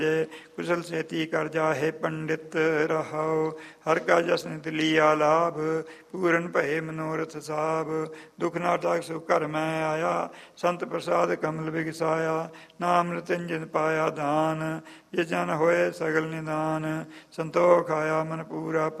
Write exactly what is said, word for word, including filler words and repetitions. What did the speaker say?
ਕੁਸ਼ਲ ਸੇਤੀ ਕਰ ਜਾਹੇ ਪੰਡਿਤ ਰਹਾਉ। ਹਰ ਕਾ ਜਸਨ ਲਿਆ ਲਾਭ ਪੂਰਨ ਭਏ ਮਨੋਰਥ ਸਾਬ। ਦੁਖ ਨਾ ਤਾਕ ਸੁ ਘਰ ਮੈਂ ਆਇਆ ਸੰਤ ਪ੍ਰਸਾਦ ਕਮਲ ਵਿਗਸਾਇਆ। ਨਾਮ ਰਤੰਜਨ ਪਾਇਆ ਦਾਨ ਜੇ ਜਨ ਹੋਏ ਸਗਲ ਨਿਦਾਨ। ਸੰਤੋਖ ਆਇਆ ਮਨ ਪੂਰਾ